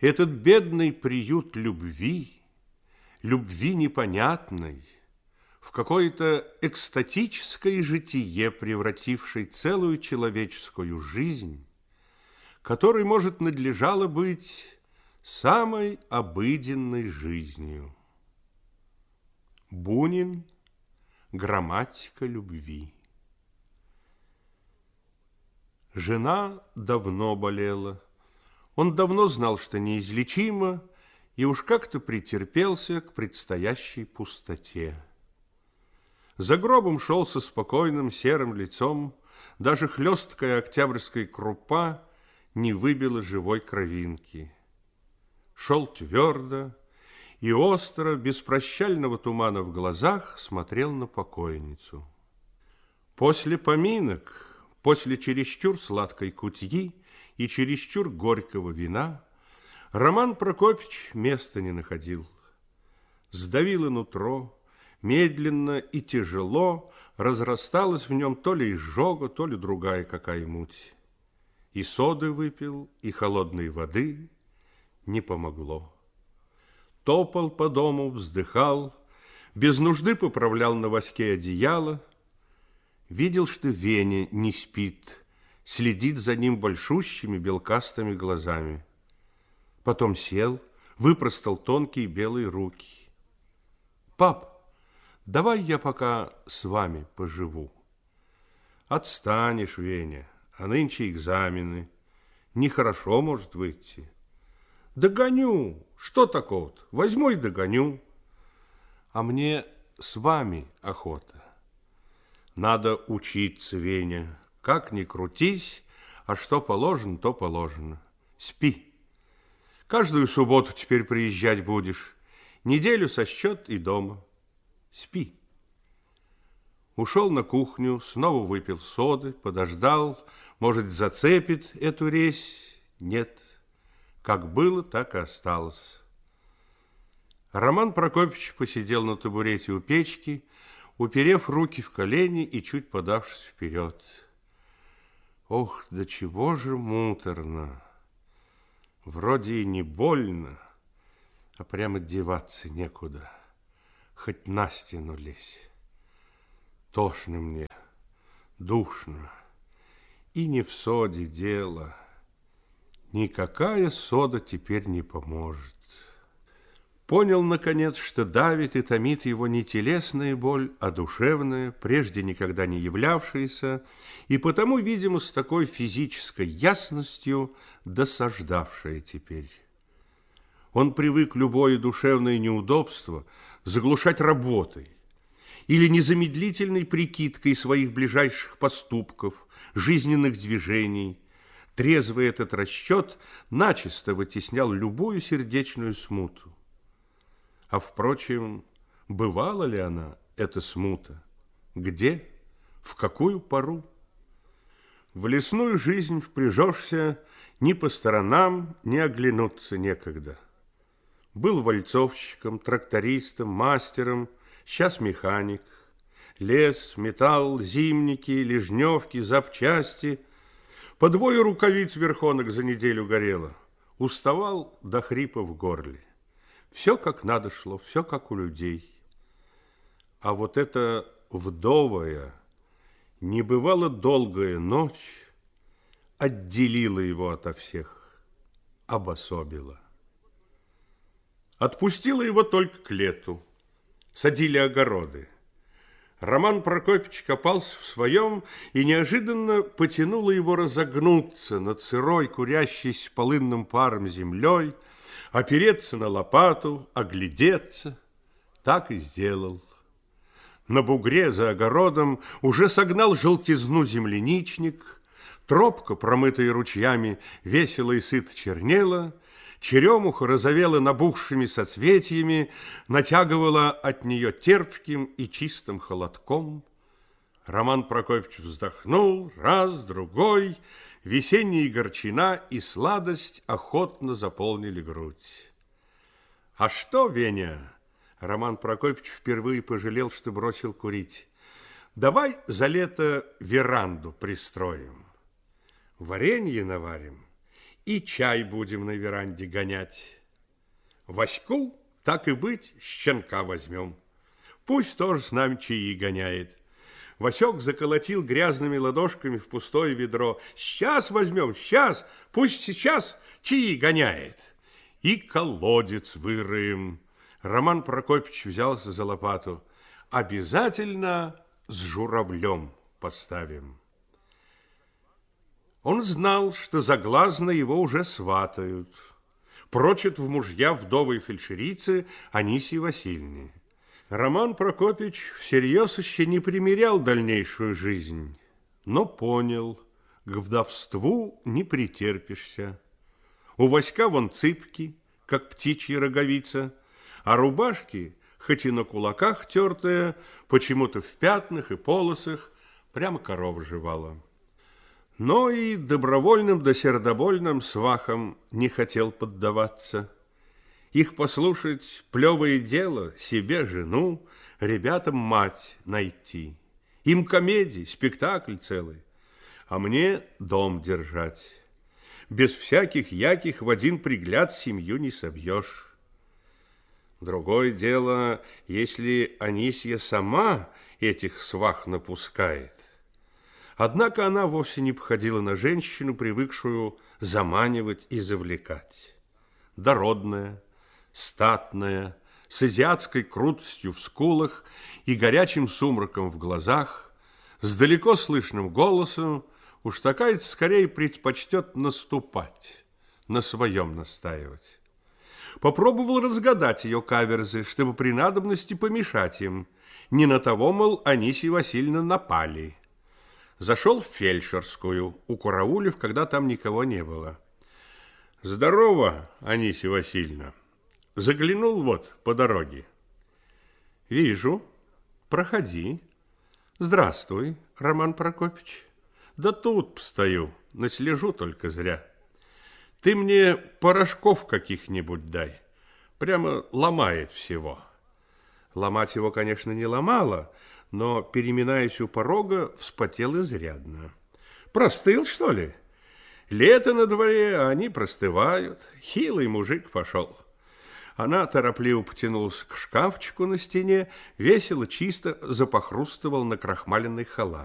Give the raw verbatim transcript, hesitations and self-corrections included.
Этот бедный приют любви, любви непонятной, в какое-то экстатическое житие, превратившей целую человеческую жизнь, которой, может, надлежало быть самой обыденной жизнью. Бунин. Грамматика любви. Жена давно болела. Он давно знал, что неизлечимо, и уж как-то претерпелся к предстоящей пустоте. За гробом шел со спокойным серым лицом, даже хлесткая октябрьская крупа не выбила живой кровинки. Шел твердо и остро, без прощального тумана в глазах, смотрел на покойницу. После поминок, после чересчур сладкой кутьи и чересчур горького вина, Роман Прокопьевич места не находил. Сдавило нутро, медленно и тяжело разрасталась в нем то ли изжога, то ли другая какая муть. И соды выпил, и холодной воды не помогло. Топал по дому, вздыхал, без нужды поправлял на воське одеяло, видел, что Веня не спит, следит за ним большущими белкастыми глазами. Потом сел, выпростал тонкие белые руки. «Пап, давай я пока с вами поживу». «Отстанешь, Веня, а нынче экзамены. Нехорошо может выйти». «Догоню. Что такого-то? Возьму и догоню». «А мне с вами охота». «Надо учиться, Веня. Как ни крутись, а что положено, то положено. Спи. Каждую субботу теперь приезжать будешь. Неделю со счет и дома. Спи». Ушел на кухню, снова выпил соды, подождал, может, зацепит эту резь. Нет. Как было, так и осталось. Роман Прокопьевич посидел на табурете у печки, уперев руки в колени и чуть подавшись вперед. Ох, до чего же муторно! Вроде и не больно, а прямо деваться некуда. Хоть на стену лезь. Тошно мне, душно. И не в соде дело. Никакая сода теперь не поможет. Понял, наконец, что давит и томит его не телесная боль, а душевная, прежде никогда не являвшаяся, и потому, видимо, с такой физической ясностью досаждавшая теперь. Он привык любое душевное неудобство заглушать работой или незамедлительной прикидкой своих ближайших поступков, жизненных движений. Трезвый этот расчет начисто вытеснял любую сердечную смуту. А, впрочем, бывала ли она, эта смута? Где? В какую пору? В лесную жизнь впряжешься, ни по сторонам, ни оглянуться некогда. Был вальцовщиком, трактористом, мастером, сейчас механик. Лес, металл, зимники, лежневки, запчасти. По двое рукавиц верхонок за неделю горело. Уставал до хрипа в горле. Все как надо шло, все как у людей. А вот эта вдовая, небывало долгая ночь отделила его ото всех, обособила. Отпустила его только к лету. Садили огороды. Роман Прокопьевич копался в своем, и неожиданно потянуло его разогнуться над сырой, курящейся полынным паром землей, опереться на лопату, оглядеться. Так и сделал. На бугре за огородом уже согнал желтизну земляничник, тропка, промытая ручьями, весело и сыто чернела, черемуха розовела набухшими соцветиями, натягивала от нее терпким и чистым холодком. Роман Прокопьевич вздохнул, раз, другой, весенняя горчина и сладость охотно заполнили грудь. А что, Веня? Роман Прокопьевич впервые пожалел, что бросил курить. Давай за лето веранду пристроим, варенье наварим и чай будем на веранде гонять. Ваську, так и быть, щенка возьмем. Пусть тоже с нами чаи гоняет. Васек заколотил грязными ладошками в пустое ведро. Сейчас возьмем, сейчас, пусть сейчас чаи гоняет. И колодец выроем. Роман Прокопьевич взялся за лопату. Обязательно с журавлем поставим. Он знал, что заглазно его уже сватают. Прочат в мужья вдовой фельдшерицы Анисьи Васильевны. Роман Прокопьевич всерьез еще не примерял дальнейшую жизнь, но понял, к вдовству не претерпишься. У Васька вон цыпки, как птичья роговица, а рубашки, хоть и на кулаках тертая, почему-то в пятнах и полосах, прямо корова жевала. Но и добровольным да сердобольным свахам не хотел поддаваться. Их послушать плевое дело, себе жену, ребятам мать найти. Им комедий, спектакль целый, а мне дом держать. Без всяких яких в один пригляд семью не собьешь. Другое дело, если Анисья сама этих свах напускает. Однако она вовсе не походила на женщину, привыкшую заманивать и завлекать. Дородная, статная, с азиатской крутостью в скулах и горячим сумраком в глазах, с далеко слышным голосом, уж такая скорее предпочтет наступать, на своем настаивать. Попробовал разгадать ее каверзы, чтобы при надобности помешать им. Не на того, мол, Анисья Васильевна напали. Зашел в фельдшерскую, укараулив, когда там никого не было. Здорово, Анисья Васильевна. Заглянул вот по дороге. Вижу. Проходи. Здравствуй, Роман Прокопьевич. Да тут постою, наслежу только зря. Ты мне порошков каких-нибудь дай. Прямо ломает всего. Ломать его, конечно, не ломало, но, переминаясь у порога, вспотел изрядно. Простыл, что ли? Лето на дворе, а они простывают. Хилый мужик пошел. Она торопливо потянулась к шкафчику на стене, весело, чисто запохрустывал накрахмаленный халат.